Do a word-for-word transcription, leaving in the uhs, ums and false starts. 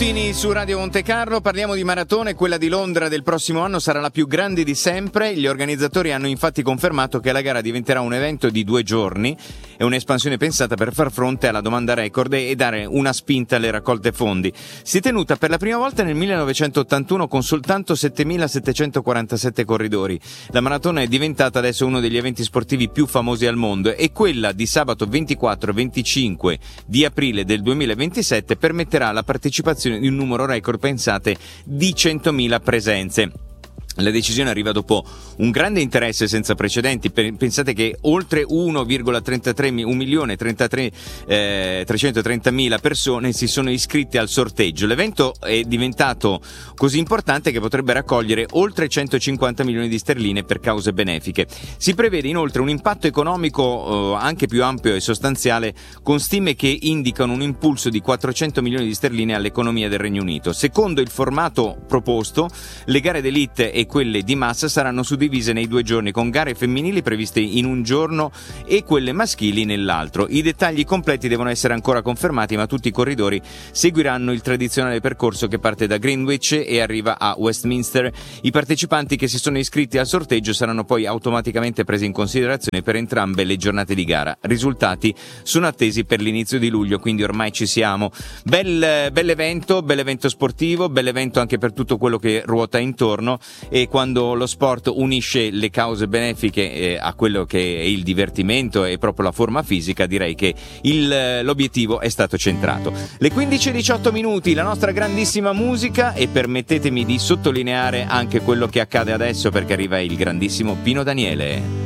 Su Radio Monte Carlo parliamo di maratona e quella di Londra del prossimo anno sarà la più grande di sempre. Gli organizzatori hanno infatti confermato che la gara diventerà un evento di due giorni e un'espansione pensata per far fronte alla domanda record e dare una spinta alle raccolte fondi. Si è tenuta per la prima volta nel millenovecentottantuno con soltanto settemilasettecentoquarantasette corridori. La maratona è diventata adesso uno degli eventi sportivi più famosi al mondo e quella di sabato ventiquattro venticinque di aprile del duemilaventisette permetterà la partecipazione di un numero record, pensate, di centomila presenze. La decisione arriva dopo un grande interesse senza precedenti. Pensate che oltre uno virgola trentatré un milione trentatré eh, trecentotrentamila persone si sono iscritte al sorteggio. L'evento è diventato così importante che potrebbe raccogliere oltre centocinquanta milioni di sterline per cause benefiche. Si prevede inoltre un impatto economico eh, anche più ampio e sostanziale, con stime che indicano un impulso di quattrocento milioni di sterline all'economia del Regno Unito. Secondo il formato proposto, le gare d'elite e quelle di massa saranno suddivise nei due giorni, con gare femminili previste in un giorno e quelle maschili nell'altro. I dettagli completi devono essere ancora confermati, ma tutti i corridori seguiranno il tradizionale percorso che parte da Greenwich e arriva a Westminster. I partecipanti che si sono iscritti al sorteggio saranno poi automaticamente presi in considerazione per entrambe le giornate di gara. Risultati sono attesi per l'inizio di luglio, quindi ormai ci siamo. Bel, bell'evento, bell'evento sportivo, bell'evento anche per tutto quello che ruota intorno. E quando lo sport unisce le cause benefiche eh, a quello che è il divertimento e proprio la forma fisica, direi che il, l'obiettivo è stato centrato. Le quindici e diciotto minuti, la nostra grandissima musica, e permettetemi di sottolineare anche quello che accade adesso perché arriva il grandissimo Pino Daniele.